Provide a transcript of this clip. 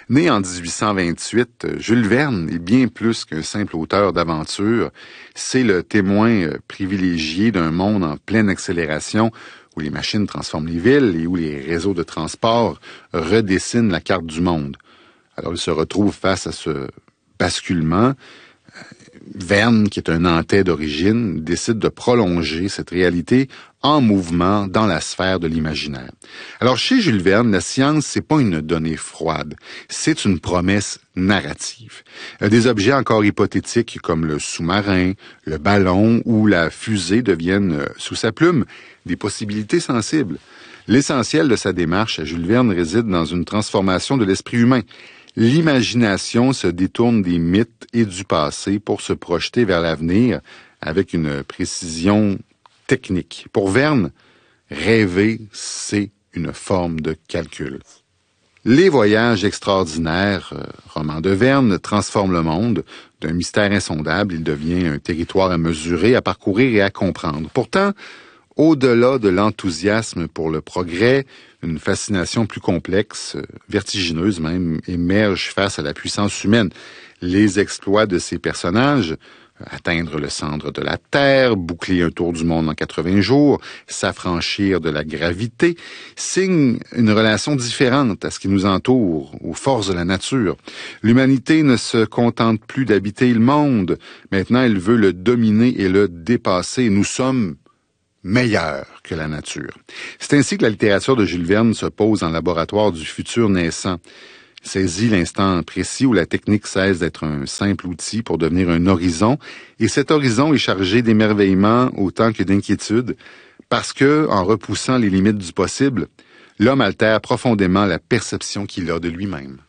Né en 1828, Jules Verne est bien plus qu'un simple auteur d'aventure. C'est le témoin privilégié d'un monde en pleine accélération où les machines transforment les villes et où les réseaux de transport redessinent la carte du monde. Alors, il se retrouve face à ce basculement. Verne, qui est un Nantais d'origine, décide de prolonger cette réalité en mouvement dans la sphère de l'imaginaire. Alors, chez Jules Verne, la science, c'est pas une donnée froide, c'est une promesse narrative. Des objets encore hypothétiques comme le sous-marin, le ballon ou la fusée deviennent, sous sa plume, des possibilités sensibles. L'essentiel de sa démarche à Jules Verne réside dans une transformation de l'esprit humain. L'imagination se détourne des mythes et du passé pour se projeter vers l'avenir avec une précision technique. Pour Verne, rêver, c'est une forme de calcul. Les voyages extraordinaires, roman de Verne, transforment le monde. D'un mystère insondable, il devient un territoire à mesurer, à parcourir et à comprendre. Pourtant, au-delà de l'enthousiasme pour le progrès, une fascination plus complexe, vertigineuse même, émerge face à la puissance humaine. Les exploits de ces personnages, atteindre le centre de la Terre, boucler un tour du monde en 80 jours, s'affranchir de la gravité, signent une relation différente à ce qui nous entoure, aux forces de la nature. L'humanité ne se contente plus d'habiter le monde. Maintenant, elle veut le dominer et le dépasser. Nous sommes meilleur que la nature. C'est ainsi que la littérature de Jules Verne se pose en laboratoire du futur naissant. Saisit l'instant précis où la technique cesse d'être un simple outil pour devenir un horizon, et cet horizon est chargé d'émerveillement autant que d'inquiétude, parce que, en repoussant les limites du possible, l'homme altère profondément la perception qu'il a de lui-même.